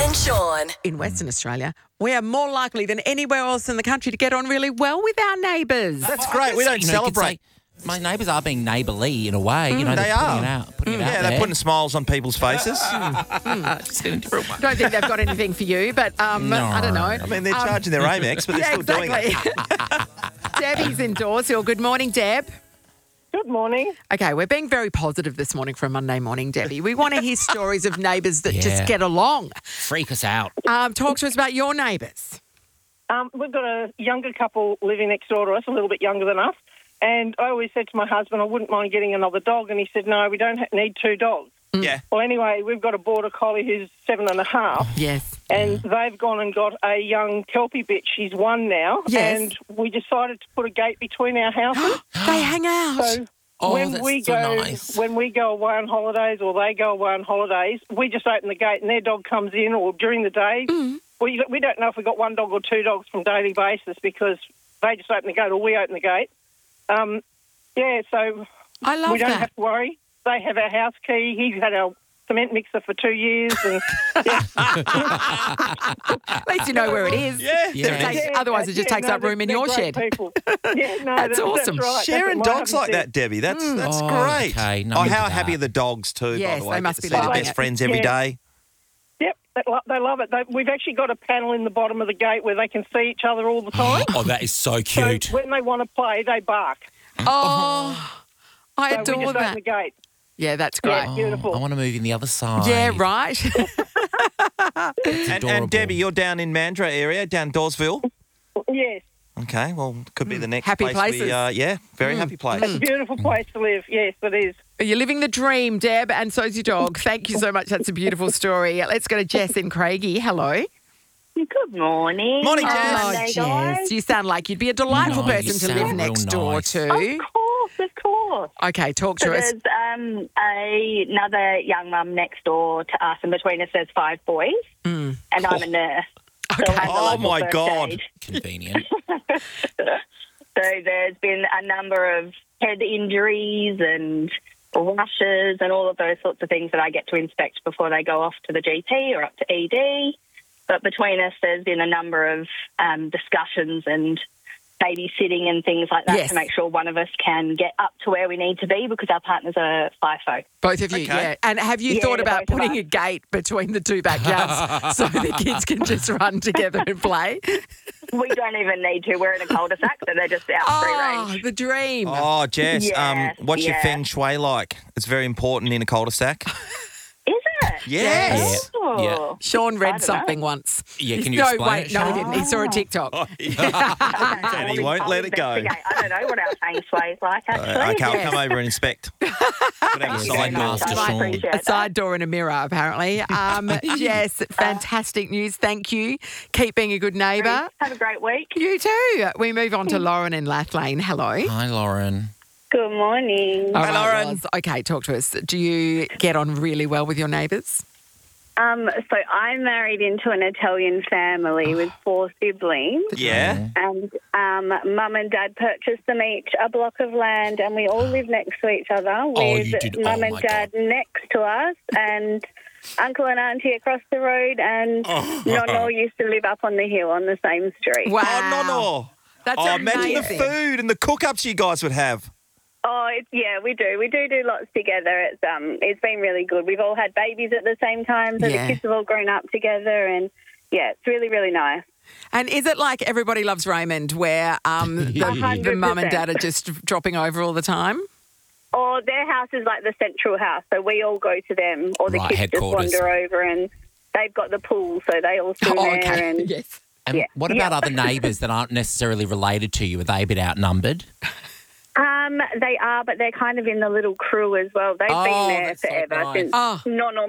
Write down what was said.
and Sean. In Western Australia, we are more likely than anywhere else in the country to get on really well with our neighbours. That's great. We don't You know, you could celebrate. say, my neighbours are being neighbourly in a way. You know, They they're are. putting it out Yeah, there. they're putting smiles on people's faces. Just in a different way. Don't think they've got anything for you, but I don't know. I mean, they're charging their Amex, but they're still doing it. Debbie's in Dawesville. Good morning, Deb. Good morning. Okay, we're being very positive this morning for a Monday morning, Debbie. We want to hear stories of neighbours that Yeah. just get along. Freak us out. Talk to us about your neighbours. We've got a younger couple living next door to us, a little bit younger than us. And I always said to my husband, I wouldn't mind getting another dog. And he said, no, we don't need two dogs. Yeah. Well, anyway, we've got a border collie who's 7.5. Yes. And they've gone and got a young Kelpie bitch. She's 1 now. Yes. And we decided to put a gate between our houses. They hang out. So Oh, when that's we so go nice. when we go away on holidays or they go away on holidays, we just open the gate and their dog comes in, or during the day. We don't know if we've got one dog or two dogs from daily basis because they just open the gate or we open the gate. So I love we don't that. have to worry. They have our house key. He's had our cement mixer for 2 years. And At least you know where it is. Yeah. Yeah. Otherwise, it just takes up room in your they're shed. great people. Yeah, no, That's awesome. That's right. Sharing That's what my dogs like husband that, Debbie. That's Oh, great. okay. No, Oh, I'm how into happy that. are the dogs too, Yes, by the way? they must Get be to see their loving best it. friends every Yeah. day. Yep, they love it. We've actually got a panel in the bottom of the gate where they can see each other all the time. Oh, that is so So cute. when they want to play, they bark. Oh, I So we adore just that. open the gate. Yeah, that's great. Yeah, beautiful. I want to move in the other side. Yeah, right. And Debbie, you're down in Mandurah area, down Dawesville. Yes, Okay, well, could be the next Happy place places. very happy place. beautiful place to live. Yes, it is. You're living the dream, Deb, and so's your dog. Thank you so much. That's a beautiful story. Let's go to Jess in Craigie. Hello. Good morning. Morning, Jess. Oh, Monday, Jess, guys. you sound like you'd be a delightful No, you person to sound live real next door nice. to. Of course. Okay, talk So to us. there's another young mum next door to us, and between us there's 5 boys, and I'm a nurse. So Okay. I'm the Oh, local my first God. aid. Convenient. So there's been a number of head injuries and rashes and all of those sorts of things that I get to inspect before they go off to the GP or up to ED. But between us, there's been a number of discussions and babysitting and things like that Yes. to make sure one of us can get up to where we need to be because our partners are FIFO. Both of you, Okay. yeah. And have you Yeah, thought about both of putting us. a gate between the two backyards so the kids can just run together and play? We don't even need to. We're in a cul-de-sac, so they're just out free Oh, range. the dream. Oh, Jess, Yeah, what's your yeah. feng shui like? It's very important in a cul-de-sac. Is it? Yes. Oh. Yeah. Sean I read don't something know. once. Yeah, can you no, explain wait, it, no, he Sean? didn't. He saw a TikTok. And he won't let it go. investigate. I don't know what our feng shui is like, actually. Okay, I'll Yes. come over and inspect. Could have a Yes, side door. Master I Sean. appreciate A that. side door and a mirror, apparently. Yes, fantastic news. Thank you. Keep being a good neighbour. Have a great week. You too. We move on to Lauren in Lathlane. Hello. Hi, Lauren. Good morning. All right, Lauren. Roz. Okay, talk to us. Do you get on really well with your neighbours? So I'm married into an Italian family with 4 siblings, Yeah. and Mum and Dad purchased them each a block of land, and we all live next to each other with you did? Mum Oh, and my Dad next to us, and Uncle and Auntie across the road, and Nono used to live up on the hill on the same street. Wow. Oh, no. That's Oh, imagine the amazing. food and the cook-ups you guys would have. Oh, yeah, we do. We do lots together. It's been really good. We've all had babies at the same time, so Yeah. the kids have all grown up together, and yeah, it's really, really nice. And is it like Everybody Loves Raymond where the mum and 100%. dad are just dropping over all the time? Or their house is like the central house, so we all go to them, or the Right, kids headquarters. just wander over, and they've got the pool, so they all swim there. And Yes. And Yeah. what about Yeah. other neighbours that aren't necessarily related to you? Are they a bit outnumbered? they are, but they're kind of in the little crew as well. They've Oh, been there that's so forever nice. since Oh. non